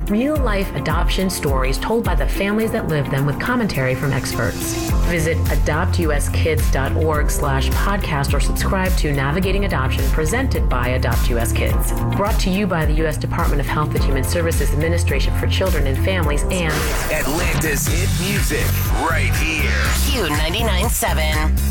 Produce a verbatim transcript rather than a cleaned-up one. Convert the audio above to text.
Real-life adoption stories told by the families that live them with commentary from experts. Visit adoptuskids.org slash podcast or subscribe to Navigating Adoption presented by Adopt U S Kids. Brought to you by the U S Department of Health and Human Services Administration for Children and Families and Atlanta's hit music right here. Q ninety-nine point seven.